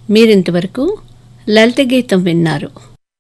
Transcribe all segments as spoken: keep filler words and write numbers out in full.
మీరింతవరకు లలిత గీతం విన్నారు.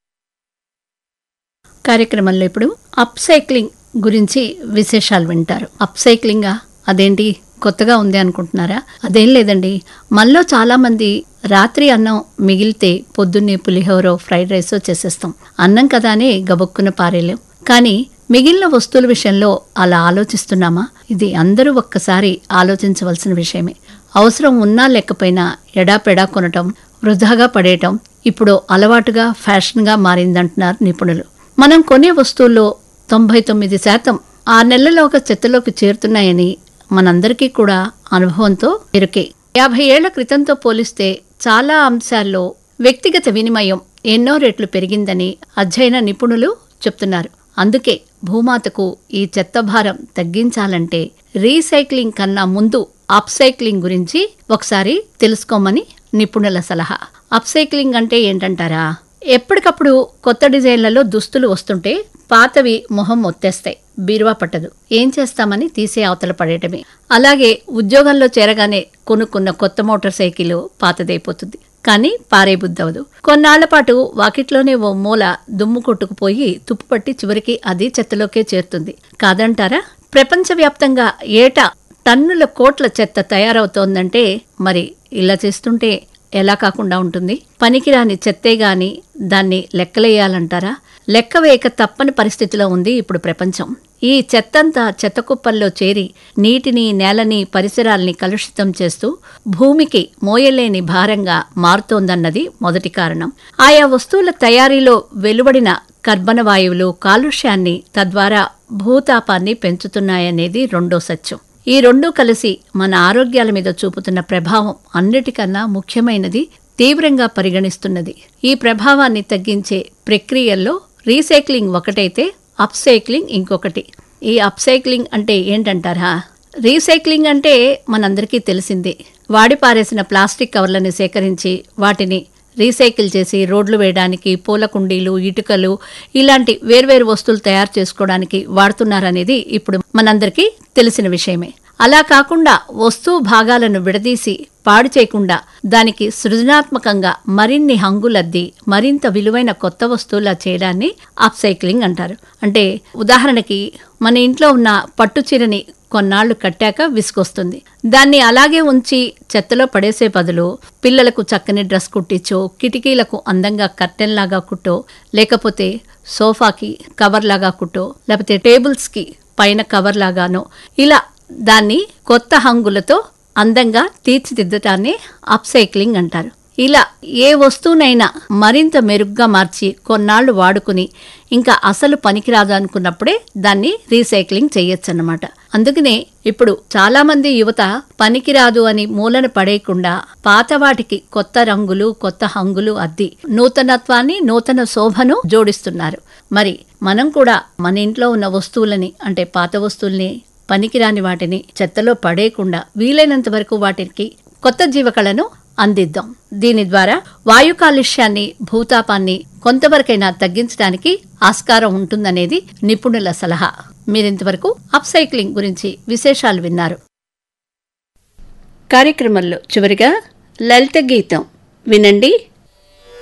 కార్యక్రమంలో ఇప్పుడు అప్ సైక్లింగ్ గురించి విశేషాలు వింటారు. అప్ సైక్లింగా అదేంటి కొత్తగా ఉంది అనుకుంటున్నారా? అదేం లేదండి. మనలో చాలా మంది రాత్రి అన్నం మిగిలితే పొద్దున్నే పులిహోరో ఫ్రైడ్ రైసో చేసేస్తాం. అన్నం కదా అని గబుక్కున పారేలేం. కానీ మిగిలిన వస్తువుల విషయంలో అలా ఆలోచిస్తున్నామా? ఇది అందరూ ఒక్కసారి ఆలోచించవలసిన విషయమే. అవసరం ఉన్నా లేకపోయినా ఎడాపెడా కొనటం, వృధాగా పడేయటం ఇప్పుడు అలవాటుగా ఫ్యాషన్గా మారిందంటున్నారు నిపుణులు. మనం కొనే వస్తువుల్లో తొంభై తొమ్మిది శాతం ఆ నెలలోగా చెత్తలోకి చేరుతున్నాయని మనందరికీ కూడా అనుభవంతో ఎరుకే. యాభై ఏళ్ల క్రితంతో పోలిస్తే చాలా అంశాల్లో వ్యక్తిగత వినిమయం ఎన్నో రెట్లు పెరిగిందని అధ్యయన నిపుణులు చెప్తున్నారు. అందుకే భూమాతకు ఈ చెత్త భారం తగ్గించాలంటే రీసైక్లింగ్ కన్నా ముందు అప్సైక్లింగ్ గురించి ఒకసారి తెలుసుకోమని నిపుణుల సలహా. అప్సైక్లింగ్ అంటే ఏంటంటారా? ఎప్పటికప్పుడు కొత్త డిజైన్లలో దుస్తులు వస్తుంటే పాతవి మొహం మొత్తేస్తాయి, బీరువా పట్టదు. ఏం చేస్తామని తీసే అవతల పడేయటమే. అలాగే ఉద్యోగంలో చేరగానే కొనుక్కున్న కొత్త మోటార్ సైకిల్ పాతదైపోతుంది, కానీ పారే బుద్ధవదు. కొన్నాళ్ల పాటు వాకిట్లోనే ఓ మూల దుమ్ము కొట్టుకుపోయి తుప్పుపట్టి చివరికి అది చెత్తలోకే చేరుతుంది. కాదంటారా? ప్రపంచవ్యాప్తంగా ఏటా టన్నుల కోట్ల చెత్త తయారవుతోందంటే మరి ఇలా చేస్తుంటే ఎలా కాకుండా ఉంటుంది? పనికిరాని చెత్తే గాని దాన్ని లెక్కలేయాలంటారా? లెక్క వేయక తప్పని పరిస్థితిలో ఉంది ఇప్పుడు ప్రపంచం. ఈ చెత్తంతా చెత్త కుప్పల్లో చేరి నీటిని, నేలని, పరిసరాల్ని కలుషితం చేస్తూ భూమికి మోయలేని భారంగా మారుతోందన్నది మొదటి కారణం. ఆయా వస్తువుల తయారీలో వెలువడిన కర్బన వాయువులు కాలుష్యాన్ని, తద్వారా భూతాపాన్ని పెంచుతున్నాయనేది రెండో సత్యం. ఈ రెండూ కలిసి మన ఆరోగ్యాల మీద చూపుతున్న ప్రభావం అన్నిటికన్నా ముఖ్యమైనది, తీవ్రంగా పరిగణిస్తున్నది. ఈ ప్రభావాన్ని తగ్గించే ప్రక్రియల్లో రీసైక్లింగ్ ఒకటైతే అప్సైక్లింగ్ ఇంకొకటి. ఈ అప్సైక్లింగ్ అంటే ఏంటంటారా? రీసైక్లింగ్ అంటే మనందరికీ తెలిసిందే. వాడి పారేసిన ప్లాస్టిక్ కవర్లను సేకరించి వాటిని రీసైకిల్ చేసి రోడ్లు వేయడానికి, పూల కుండీలు, ఇటుకలు ఇలాంటి వేర్వేరు వస్తువులు తయారు చేసుకోవడానికి వాడుతున్నారనేది ఇప్పుడు మనందరికీ తెలిసిన విషయమే. అలా కాకుండా వస్తువు భాగాలను విడదీసి పాడు చేయకుండా దానికి సృజనాత్మకంగా మరిన్ని హంగులద్ది మరింత విలువైన కొత్త వస్తువులా చేయడాన్ని అప్సైక్లింగ్ అంటారు. అంటే ఉదాహరణకి మన ఇంట్లో ఉన్న పట్టు చీరని కొన్నాళ్లు కట్టాక విసుకొస్తుంది. దాన్ని అలాగే ఉంచి చెత్తలో పడేసే బదులు పిల్లలకు చక్కని డ్రెస్ కుట్టించో, కిటికీలకు అందంగా కర్టెన్లాగా కుట్టో, లేకపోతే సోఫాకి కవర్లాగా కుట్టో, లేకపోతే టేబుల్స్కి పైన కవర్ లాగానో ఇలా దాన్ని కొత్త హంగులతో అందంగా తీర్చిదిద్దటాన్ని అప్సైక్లింగ్ అంటారు. ఇలా ఏ వస్తువునైనా మరింత మెరుగ్గా మార్చి కొన్నాళ్లు వాడుకుని ఇంకా అసలు పనికిరాదు అనుకున్నప్పుడే దాన్ని రీసైక్లింగ్ చేయొచ్చన్నమాట. అందుకనే ఇప్పుడు చాలా మంది యువత పనికిరాదు అని మూలన పడేయకుండా పాత వాటికి కొత్త రంగులు, కొత్త హంగులు అద్ది నూతనత్వాన్ని, నూతన శోభను జోడిస్తున్నారు. మరి మనం కూడా మన ఇంట్లో ఉన్న వస్తువులని, అంటే పాత వస్తువుల్ని, పనికిరాని వాటిని చెత్తలో పడేయకుండా వీలైనంత వరకు వాటికి కొత్త జీవకళను అందిద్దాం. దీని ద్వారా వాయు కాలుష్యాన్ని, భూతాపాన్ని కొంతవరకైనా తగ్గించడానికి ఆస్కారం ఉంటుందనేది నిపుణుల సలహా. మీరింతవరకు అప్సైక్లింగ్ గురించి విశేషాలు విన్నారు. కార్యక్రమంలో చివరిగా లలిత గీతం వినండి.